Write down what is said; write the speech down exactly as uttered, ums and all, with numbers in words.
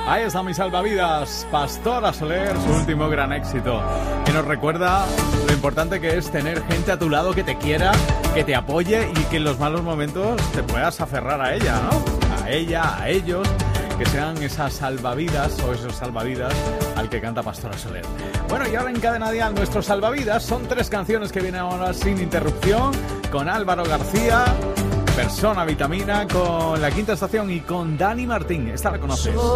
Ahí está mi salvavidas, Pastora Soler, su último gran éxito, que nos recuerda lo importante que es tener gente a tu lado que te quiera, que te apoye y que en los malos momentos te puedas aferrar a ella, ¿no? A ella, a ellos, que sean esas salvavidas o esos salvavidas al que canta Pastora Soler. Bueno, y ahora en Cadena Dial, nuestros salvavidas son tres canciones que vienen ahora sin interrupción, con Álvaro García, Persona Vitamina, con La Quinta Estación y con Dani Martín. Esta la conoces.